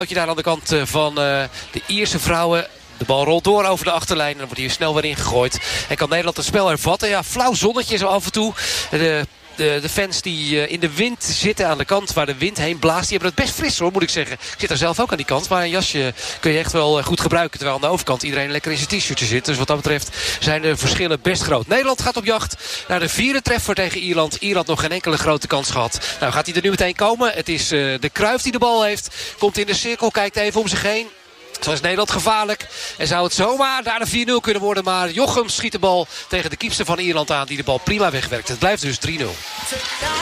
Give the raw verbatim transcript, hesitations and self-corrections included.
Daar aan de kant van uh, de Ierse vrouwen. De bal rolt door over de achterlijn. En dan wordt hier snel weer ingegooid. En kan Nederland het spel hervatten. Ja, flauw zonnetje zo af en toe. De, de, de fans die uh, in de wind zitten aan de kant waar de wind heen blaast. Die hebben het best fris hoor, moet ik zeggen. Ik zit daar zelf ook aan die kant. Maar een jasje kun je echt wel goed gebruiken. Terwijl aan de overkant iedereen lekker in zijn t-shirtje zit. Dus wat dat betreft zijn de verschillen best groot. Nederland gaat op jacht naar de vierde treffer tegen Ierland. Ierland nog geen enkele grote kans gehad. Nou gaat hij er nu meteen komen. Het is uh, de Cruyff die de bal heeft. Komt in de cirkel, kijkt even om zich heen. Zo is Nederland gevaarlijk. En zou het zomaar daar de vier nul kunnen worden. Maar Jochem schiet de bal tegen de keepster van Ierland aan. Die de bal prima wegwerkt. Het blijft dus drie nul.